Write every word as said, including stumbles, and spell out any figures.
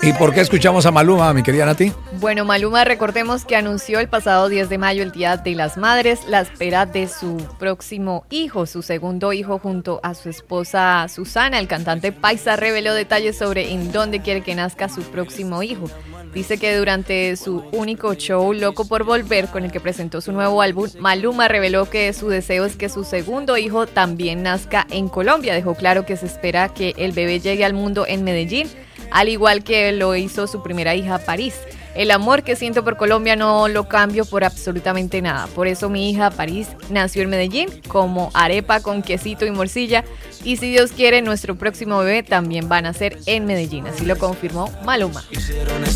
¿Y por qué escuchamos a Maluma, mi querida Nati? Bueno, Maluma, recordemos que anunció el pasado diez de mayo, el Día de las Madres, la espera de su próximo hijo, su segundo hijo, junto a su esposa Susana. El cantante paisa reveló detalles sobre en dónde quiere que nazca su próximo hijo. Dice que durante su único show, Loco por Volver, con el que presentó su nuevo álbum, Maluma reveló que su deseo es que su segundo hijo también nazca en Colombia. Dejó claro que se espera que el bebé llegue al mundo en Medellín, al igual que lo hizo su primera hija, París. El amor que siento por Colombia no lo cambio por absolutamente nada. Por eso mi hija, París, nació en Medellín como arepa con quesito y morcilla. Y si Dios quiere, nuestro próximo bebé también va a nacer en Medellín. Así lo confirmó Maluma.